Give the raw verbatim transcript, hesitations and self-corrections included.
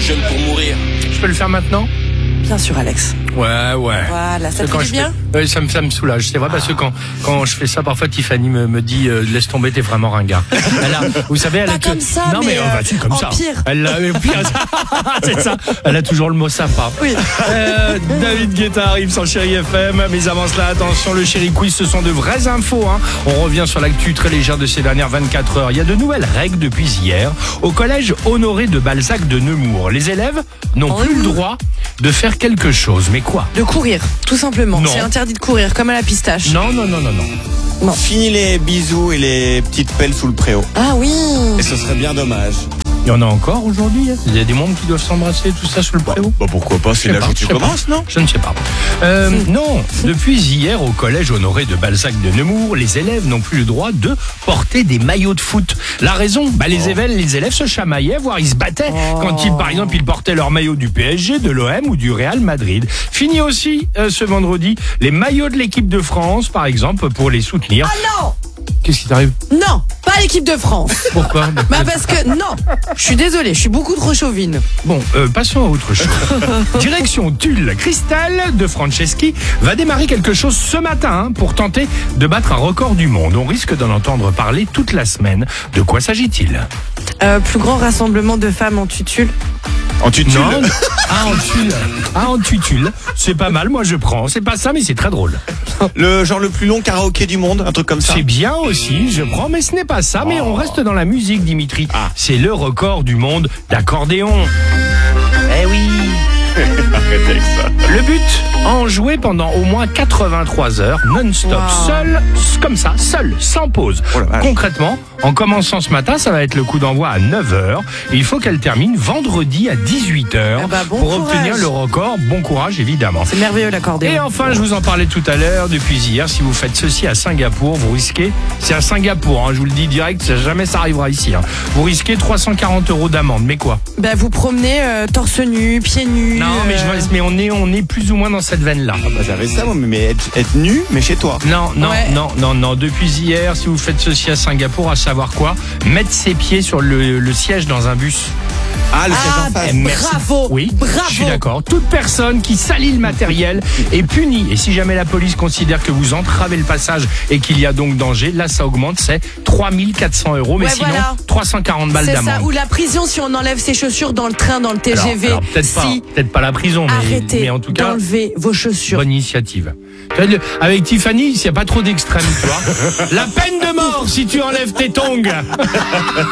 jeune pour mourir. Je peux le faire maintenant ? Bien sûr, Alex. Ouais, ouais. Voilà, ça te Quand fait je du bien fais- Oui, ça me, ça me soulage. C'est vrai, parce que quand, quand je fais ça, parfois Tiffany me, me dit euh, laisse tomber, t'es vraiment ringard. Elle a, vous savez, elle Pas a comme que- ça, non, mais, mais, euh, oh, bah, si, comme en ça. pire. Elle a, euh, pire. C'est ça. Elle a toujours le mot sympa. Oui. Euh, David Guetta arrive sur Chéri F M. Mais avant cela, attention, le Chéri Quiz, ce sont de vraies infos. Hein. On revient sur l'actu très légère de ces dernières vingt-quatre heures. Il y a de nouvelles règles depuis hier. Au collège Honoré de Balzac de Nemours, les élèves n'ont Oh. plus le droit de faire quelque chose. Mais quoi ? De courir, tout simplement. Non. C'est interdit de courir, comme à la pistache. Non, non, non, non, non. Fini les bisous et les petites pelles sous le préau. Ah oui. Et ce serait bien dommage. Il y en a encore aujourd'hui. Hein. Il y a des membres qui doivent s'embrasser, tout ça, sous le préau. Bah pourquoi pas, c'est Je sais là pas, où tu je sais commences, pas. non? Je ne sais pas. Euh, non, depuis hier au collège Honoré de Balzac de Nemours, les élèves n'ont plus le droit de porter des maillots de foot. La raison, bah, les, Oh. élèves, les élèves se chamaillaient, voire ils se battaient Oh. quand ils, par exemple, ils portaient leur maillot du P S G, de l'O M ou du Real Madrid. Fini aussi euh, ce vendredi les maillots de l'équipe de France, par exemple, pour les soutenir. Ah non. Qu'est-ce qui t'arrive? Non, pas l'équipe de France. Pourquoi? Bah parce que non, je suis désolée, je suis beaucoup trop chauvine. Bon, euh, passons à autre chose. Direction Tulle. Christelle de Franceschi va démarrer quelque chose ce matin hein, pour tenter de battre un record du monde. On risque d'en entendre parler toute la semaine. De quoi s'agit-il? Euh, plus grand rassemblement de femmes en tutule. En tutule. Non. Ah, en tulle. Ah, en tutule. C'est pas mal, moi je prends. C'est pas ça, mais c'est très drôle. Le genre le plus long karaoké du monde, un truc comme ça. C'est bien aussi, je prends, mais ce n'est pas ça. Mais on reste dans la musique, Dimitri. Ah. C'est le record du monde d'accordéon. Eh oui. Arrêtez avec ça. Le but, en jouer pendant au moins quatre-vingt-trois heures, non-stop, Wow. seul, comme ça, seul, sans pause. Oh la vache. Concrètement, en commençant ce matin, ça va être le coup d'envoi à neuf heures. Et il faut qu'elle termine vendredi à dix-huit heures Ah bah, bon pour courage. obtenir le record. Bon courage, évidemment. C'est merveilleux l'accordéon. Et enfin, je vous en parlais tout à l'heure, depuis hier, si vous faites ceci à Singapour, vous risquez, c'est à Singapour, hein, je vous le dis direct, ça- jamais ça arrivera ici, hein. Vous risquez trois cent quarante euros d'amende, mais quoi? Bah vous promenez euh, torse nu, pieds nus. Non, mais, je euh, vois, mais on, est, on est plus ou moins dans cette veine-là. Ah bah j'avais ça moi, mais être, être nu, mais chez toi. Non, non, Ouais. non, non, non. Depuis hier, si vous faites ceci à Singapour, à savoir quoi? Mettre ses pieds sur le, le siège dans un bus. Ah, le Ah, siège en face. Eh, merci. bravo, Oui, bravo. je suis d'accord. Toute personne qui salit le matériel est punie. Et si jamais la police considère que vous entravez le passage et qu'il y a donc danger, là, ça augmente, c'est trois mille quatre cents euros. Mais Ouais, sinon, voilà. trois cent quarante balles C'est ça, d'amende. ou la prison si on enlève ses chaussures dans le train, dans le T G V. Alors, alors, peut-être pas, si, peut-être pas la prison, mais, arrêtez mais en tout cas, d'enlever vos chaussures. bonne initiative. Avec Tiffany, il n'y a pas trop d'extrêmes, tu vois. La peine de mort si tu enlèves tes tongs.